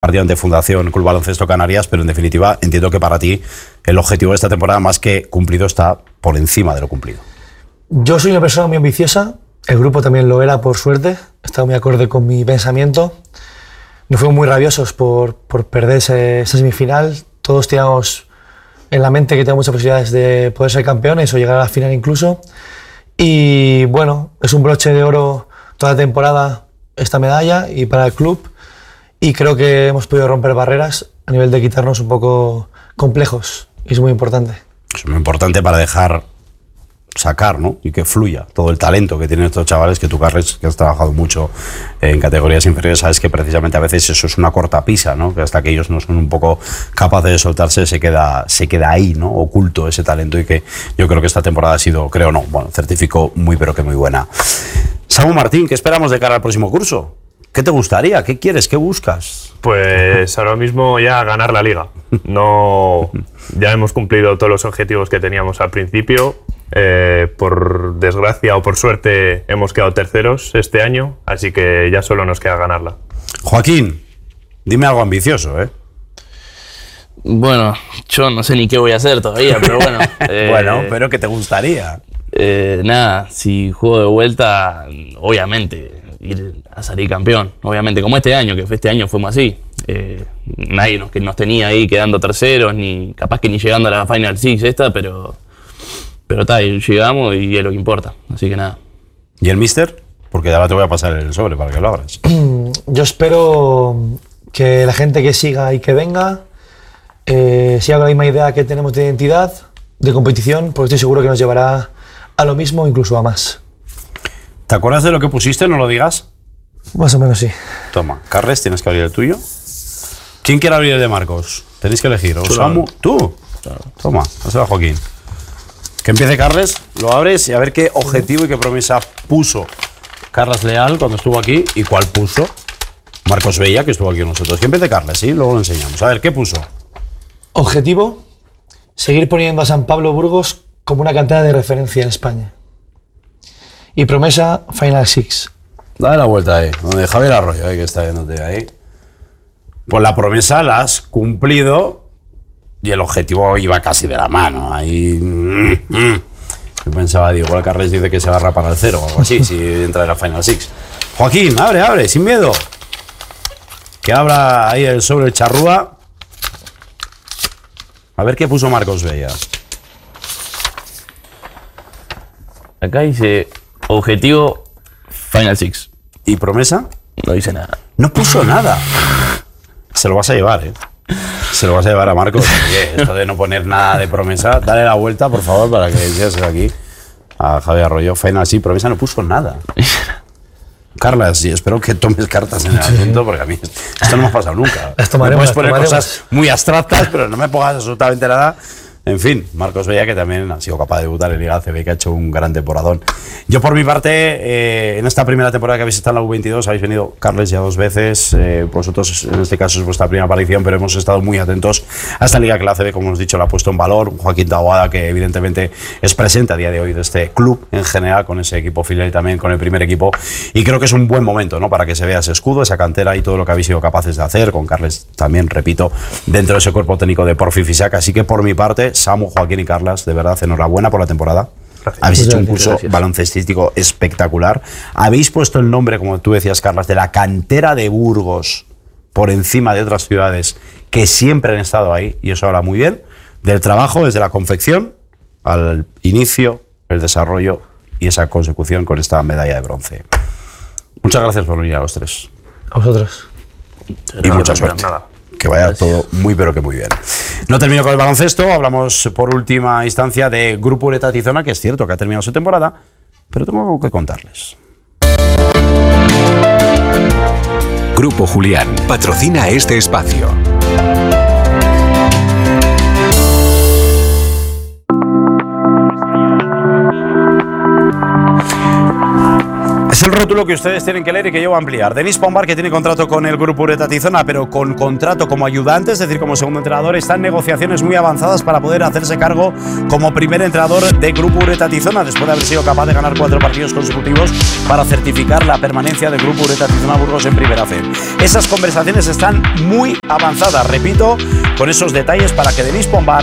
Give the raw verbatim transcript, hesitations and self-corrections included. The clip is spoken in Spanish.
partido ante Fundación Club Baloncesto Canarias, pero en definitiva entiendo que para ti el objetivo de esta temporada, más que cumplido, está por encima de lo cumplido. Yo soy una persona muy ambiciosa, el grupo también lo era, por suerte, estaba muy acorde con mi pensamiento. No fuimos muy rabiosos por, por perder ese, esa semifinal, todos teníamos en la mente que tenemos muchas posibilidades de poder ser campeones o llegar a la final incluso. Y bueno, es un broche de oro toda la temporada esta medalla y para el club. Y creo que hemos podido romper barreras a nivel de quitarnos un poco complejos. Y es muy importante. Es muy importante para dejar sacar, ¿no? Y que fluya todo el talento que tienen estos chavales, que tú, Carles, que has trabajado mucho en categorías inferiores, sabes que precisamente a veces eso es una cortapisa, ¿no? Que hasta que ellos no son un poco capaces de soltarse, se queda, se queda ahí, ¿no? Oculto ese talento, y que yo creo que esta temporada ha sido, creo no, bueno, certificó muy pero que muy buena. Samu Martín, ¿qué esperamos de cara al próximo curso? ¿Qué te gustaría? ¿Qué quieres? ¿Qué buscas? Pues ahora mismo ya ganar la liga. No, ya hemos cumplido todos los objetivos que teníamos al principio. Eh, por desgracia o por suerte hemos quedado terceros este año, así que ya solo nos queda ganarla. Joaquín, dime algo ambicioso, ¿eh? Bueno, yo no sé ni qué voy a hacer todavía, pero bueno. eh, bueno, pero ¿qué te gustaría? Eh, nada, si juego de vuelta, obviamente ir a salir campeón, obviamente, como este año, que este año fuimos así. Eh, nadie nos, que nos tenía ahí quedando terceros, ni capaz que ni llegando a la Final Six esta, pero pero está, llegamos y es lo que importa, así que nada. ¿Y el míster? Porque ahora te voy a pasar el sobre para que lo abras. Yo espero que la gente que siga y que venga eh, siga con la misma idea que tenemos de identidad, de competición, porque estoy seguro que nos llevará a lo mismo, incluso a más. ¿Te acuerdas de lo que pusiste? ¿No lo digas? Más o menos sí. Toma, Carles, tienes que abrir el tuyo. ¿Quién quiere abrir el de Marcos? Tenéis que elegir. ¿O Samu? ¿Tú? Toma, dáselo a Joaquín. Que empiece Carles, lo abres y a ver qué objetivo y qué promesa puso Carles Leal cuando estuvo aquí y cuál puso Marcos Bella, que estuvo aquí con nosotros. Que empiece Carles, ¿sí? Luego lo enseñamos. A ver, ¿qué puso? Objetivo, seguir poniendo a San Pablo Burgos como una cantera de referencia en España. Y promesa, Final Six. Dale la vuelta ahí, donde Javier Arroyo, eh, que está viéndote ahí. Pues la promesa la has cumplido y el objetivo iba casi de la mano. Ahí. Yo pensaba, digo, igual Carles dice que se agarra para el cero o algo así, si entra en la Final Six. Joaquín, abre, abre, sin miedo. Que abra ahí el sobre el charrúa. A ver qué puso Marcos Bella. Acá dice objetivo Final Six. ¿Y promesa? No dice nada. No puso nada. Se lo vas a llevar, ¿eh? Se lo vas a llevar a Marcos. Oye, esto de no poner nada de promesa, dale la vuelta, por favor, para que seas aquí a Javier Arroyo. Final, sí, promesa no puso nada. Carla, sí, espero que tomes cartas en el asunto, porque a mí esto no me ha pasado nunca. Las tomaremos, me puedes poner tomaremos. cosas muy abstractas, pero no me pongas absolutamente nada. En fin, Marcos Bella, que también ha sido capaz de debutar en Liga A C B, que ha hecho un gran temporadón. Yo, por mi parte, eh, en esta primera temporada que habéis estado en la U veintidós, habéis venido, Carles, ya dos veces. Eh, vosotros, en este caso, es vuestra primera aparición, pero hemos estado muy atentos a esta Liga que la A C B, como hemos dicho, la ha puesto en valor. Joaquín Taboada, que evidentemente es presente a día de hoy de este club en general, con ese equipo filial y también con el primer equipo. Y creo que es un buen momento, ¿no?, para que se vea ese escudo, esa cantera y todo lo que habéis sido capaces de hacer. Con Carles también, repito, dentro de ese cuerpo técnico de Porfi Fisac. Así que, por mi parte, Samu, Joaquín y Carlas, de verdad, enhorabuena por la temporada. Gracias. Habéis hecho un curso Gracias. baloncestístico espectacular. Habéis puesto el nombre, como tú decías, Carlas, de la cantera de Burgos por encima de otras ciudades que siempre han estado ahí, y eso habla muy bien del trabajo desde la confección al inicio, el desarrollo y esa consecución con esta medalla de bronce. Muchas gracias por venir a los tres. A vosotros. Y no, mucha suerte. Nada. Que vaya Gracias. todo muy pero que muy bien. No termino con el baloncesto, hablamos por última instancia de Grupo Ureta Tizona, que es cierto que ha terminado su temporada, pero tengo algo que contarles. Grupo Julián patrocina este espacio. Es el rotundo Rótulo que ustedes tienen que leer y que yo voy a ampliar. Denis Pombar, que tiene contrato con el Grupo Ureta Tizona, pero con contrato como ayudante, es decir, como segundo entrenador, está en negociaciones muy avanzadas para poder hacerse cargo como primer entrenador de Grupo Ureta Tizona, después de haber sido capaz de ganar cuatro partidos consecutivos para certificar la permanencia del Grupo Ureta Tizona Burgos en Primera C. Esas conversaciones están muy avanzadas, repito, con esos detalles para que Denis Pombar